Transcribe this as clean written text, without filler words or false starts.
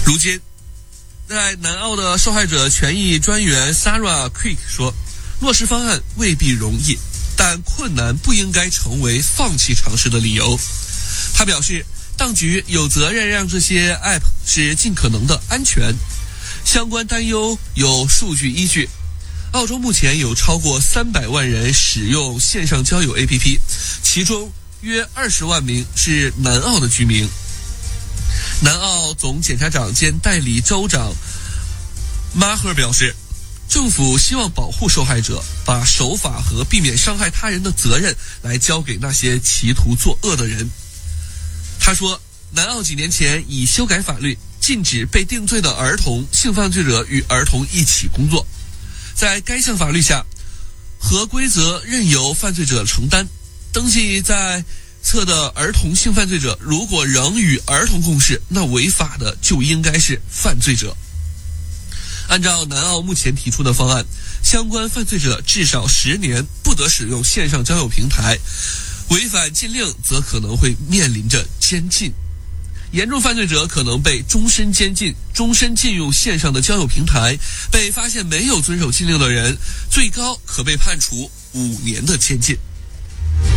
如今，在南澳的受害者权益专员 Sarah Creek 说，落实方案未必容易，但困难不应该成为放弃尝试的理由。他表示，当局有责任让这些 App 是尽可能的安全，相关担忧有数据依据。澳洲目前有超过300万人使用线上交友 APP， 其中约20万名是南澳的居民。南澳总检察长兼代理州长马赫表示，政府希望保护受害者，把守法和避免伤害他人的责任来交给那些企图作恶的人。他说，南澳几年前已修改法律，禁止被定罪的儿童性犯罪者与儿童一起工作。在该项法律下，合规则任由犯罪者承担。登记在册的儿童性犯罪者如果仍与儿童共事，那违法的就应该是犯罪者。按照南澳目前提出的方案，相关犯罪者至少10年不得使用线上交友平台，违反禁令则可能会面临着监禁。严重犯罪者可能被终身监禁，终身禁用线上的交友平台。被发现没有遵守禁令的人，最高可被判处5年的监禁。